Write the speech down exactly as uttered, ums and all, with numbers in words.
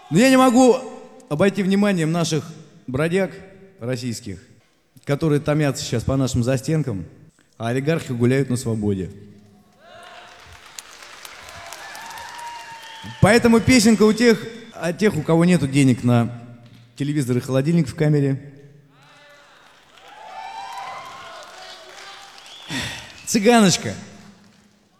Но я не могу обойти вниманием наших бродяг российских, которые томятся сейчас по нашим застенкам, а олигархи гуляют на свободе. Поэтому песенка у тех, о тех, у кого нету денег на телевизор и холодильник в камере. Цыганочка.